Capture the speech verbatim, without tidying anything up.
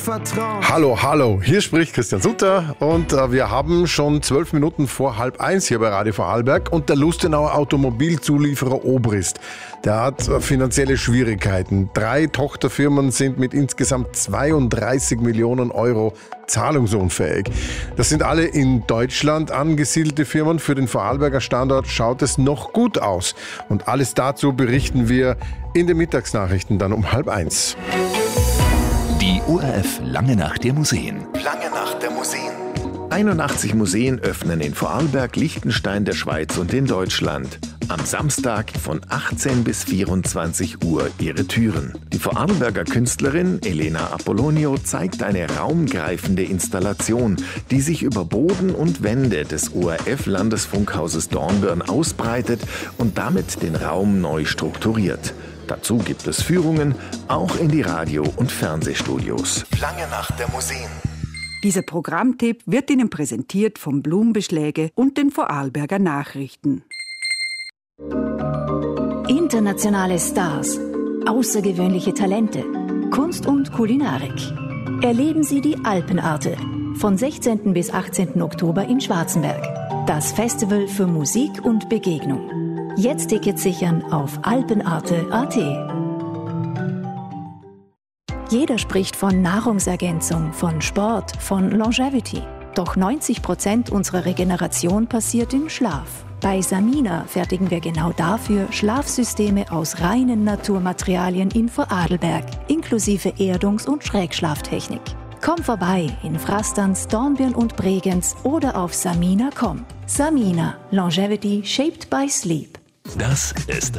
Vertrauen. Hallo, hallo, hier spricht Christian Sutter und äh, wir haben schon zwölf Minuten vor halb eins hier bei Radio Vorarlberg und der Lustenauer Automobilzulieferer Obrist, der hat äh, finanzielle Schwierigkeiten. Drei Tochterfirmen sind mit insgesamt zweiunddreißig Millionen Euro zahlungsunfähig. Das sind alle in Deutschland angesiedelte Firmen. Für den Vorarlberger Standort schaut es noch gut aus. Und alles dazu berichten wir in den Mittagsnachrichten dann um halb eins. Die O R F Lange Nacht der Museen. Lange Nacht der Museen. einundachtzig Museen öffnen in Vorarlberg, Liechtenstein, der Schweiz und in Deutschland am Samstag von achtzehn bis vierundzwanzig Uhr ihre Türen. Die Vorarlberger Künstlerin Elena Apollonio zeigt eine raumgreifende Installation, die sich über Boden und Wände des O R F-Landesfunkhauses Dornbirn ausbreitet und damit den Raum neu strukturiert. Dazu gibt es Führungen, auch in die Radio- und Fernsehstudios. Lange Nacht der Museen. Dieser Programmtipp wird Ihnen präsentiert vom Blumbeschläge und den Vorarlberger Nachrichten. Internationale Stars, außergewöhnliche Talente, Kunst und Kulinarik. Erleben Sie die Alpenarte von sechzehnten bis achtzehnten Oktober in Schwarzenberg. Das Festival für Musik und Begegnung. Jetzt Tickets sichern auf alpenarte punkt a t. Jeder spricht von Nahrungsergänzung, von Sport, von Longevity. Doch neunzig Prozent unserer Regeneration passiert im Schlaf. Bei Samina fertigen wir genau dafür Schlafsysteme aus reinen Naturmaterialien in Vorarlberg, inklusive Erdungs- und Schrägschlaftechnik. Komm vorbei in Frastanz, Dornbirn und Bregenz oder auf samina punkt com. Samina, Longevity shaped by sleep. Das ist